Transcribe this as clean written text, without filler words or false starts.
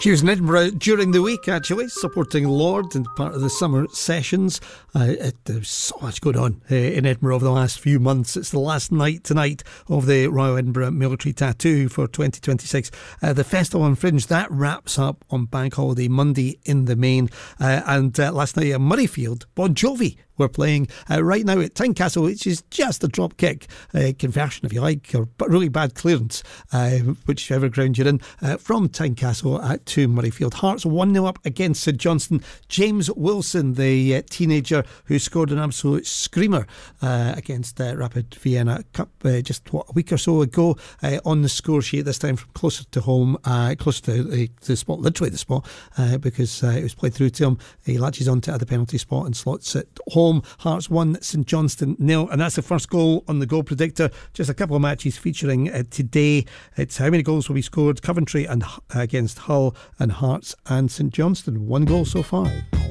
She was in Edinburgh during the week, actually, supporting Lord and part of the summer sessions. There's so much going on in Edinburgh over the last few months. It's the last night tonight of the Royal Edinburgh Military Tattoo for 2026. The Festival on Fringe, that wraps up on Bank Holiday Monday in the main. And last night at Murrayfield, Bon Jovi were playing right now at Tynecastle, which is just a drop kick conversion, if you like, or really bad clearance, whichever ground you're in, from Tynecastle to Murrayfield. Hearts 1-0 up against St Johnstone. James Wilson, the teenager who scored an absolute screamer against Rapid Vienna Cup just a week or so ago on the score sheet, this time from closer to home, closer to the spot, literally the spot, because it was played through to him. He latches onto the penalty spot and slots it home. Hearts 1, St Johnstone 0, and that's the first goal on the goal predictor. Just a couple of matches featuring today. It's how many goals will be scored. Coventry and against Hull, and Hearts and St Johnstone, 1 goal so far.